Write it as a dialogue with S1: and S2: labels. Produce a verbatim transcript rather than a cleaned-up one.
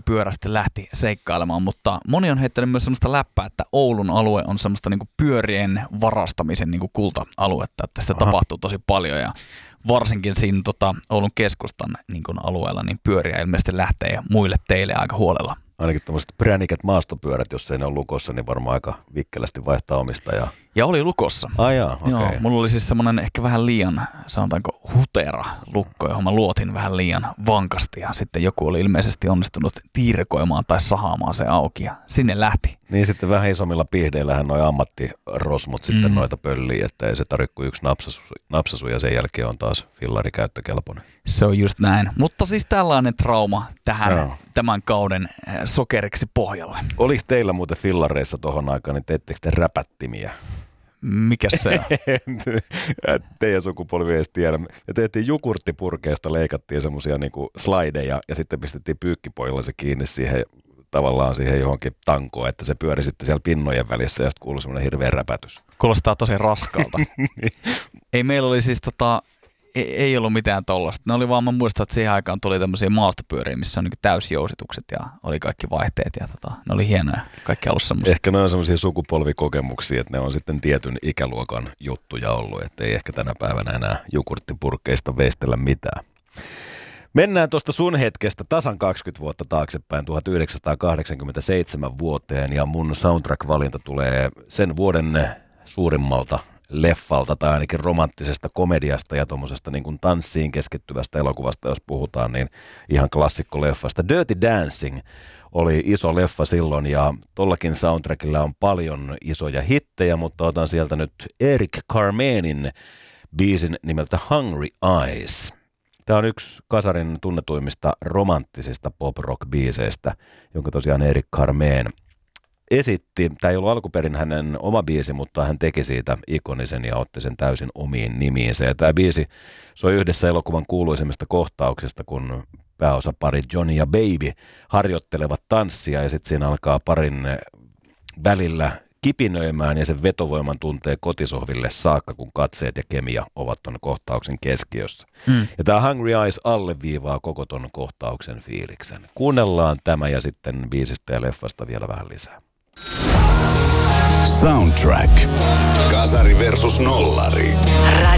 S1: pyörästä lähti seikkailemaan, mutta moni on heittänyt myös sellaista läppää, että Oulun alue on semmoista niinku pyörien varastamisen niinku kulta-aluetta, että sitä Aha. tapahtuu tosi paljon ja varsinkin siinä tota, Oulun keskustan niin kun alueella niin pyöriä ilmeisesti lähtee muille teille aika huolella.
S2: Ainakin tämmöiset pränikät maastopyörät, jos ei ne ole lukossa, niin varmaan aika vikkelästi vaihtaa omistajaa.
S1: Ja oli lukossa.
S2: Ai jaa, okei.
S1: Okay. Joo, mulla oli siis semmoinen ehkä vähän liian, sanotaanko hutera lukko, johon mä luotin vähän liian vankasti. Ja sitten joku oli ilmeisesti onnistunut tiirikoimaan tai sahaamaan se auki ja sinne lähti.
S2: Niin sitten vähän isommilla pihdeillähän noi ammattirosmut mm. sitten noita pölliä, että ei se tarvitse kuin yksi napsasu, napsasu ja sen jälkeen on taas fillari käyttökelpoinen.
S1: Se on just näin. Mutta siis tällainen trauma tähän no. tämän kauden sokeriksi pohjalle.
S2: Oliko teillä muuten fillareissa tohon aikaan, niin teettekö te räpättimiä?
S1: Mikäs se on?
S2: Teidän sukupolvi ei edes tiedä. Me tehtiin jukurttipurkeista, leikattiin semmosia niinku slideja ja sitten pistettiin pyykkipojilla se kiinni siihen tavallaan siihen johonkin tankoon, että se pyöri sitten siellä pinnojen välissä ja sitten kuului semmoinen hirveä räpätys.
S1: Kuulostaa tosi raskaalta. Ei meillä oli siis tota, ei, ei ollut mitään tollasta. Ne oli vaan, mä muistan, että siihen aikaan tuli tämmöisiä maastopyöriä, missä on niin täysjousitukset ja oli kaikki vaihteet ja tota, ne oli hienoja. Kaikki ollut semmoisia.
S2: Ehkä ne on semmoisia sukupolvikokemuksia, että ne on sitten tietyn ikäluokan juttuja ollut, että ei ehkä tänä päivänä enää jukurttipurkeista veistellä mitään. Mennään tuosta sun hetkestä tasan kaksikymmentä vuotta taaksepäin tuhatyhdeksänsataakahdeksankymmentäseitsemän vuoteen ja mun soundtrack-valinta tulee sen vuoden suurimmalta leffalta tai ainakin romanttisesta komediasta ja tuommoisesta niin kuin tanssiin keskittyvästä elokuvasta, jos puhutaan, niin ihan klassikkoleffasta. Dirty Dancing oli iso leffa silloin ja tollakin soundtrackilla on paljon isoja hittejä, mutta otan sieltä nyt Eric Carmenin biisin nimeltä Hungry Eyes. Tämä on yksi kasarin tunnetuimmista romanttisista pop-rock-biiseistä, jonka tosiaan Eric Carmen esitti. Tämä ei ollut alkuperin hänen oma biisi, mutta hän teki siitä ikonisen ja otti sen täysin omiin nimiinsä. Ja tämä biisi soi yhdessä elokuvan kuuluisimmista kohtauksista, kun pääosapari Johnny ja Baby harjoittelevat tanssia ja sitten siinä alkaa parin välillä kipinöimään ja sen vetovoiman tuntee kotisohville saakka, kun katseet ja kemia ovat tuon kohtauksen keskiössä. Mm. Ja tämä Hungry Eyes alleviivaa koko tuon kohtauksen fiiliksen. Kuunnellaan tämä ja sitten biisistä ja leffasta vielä vähän lisää.
S3: Soundtrack. Kasari versus nollari.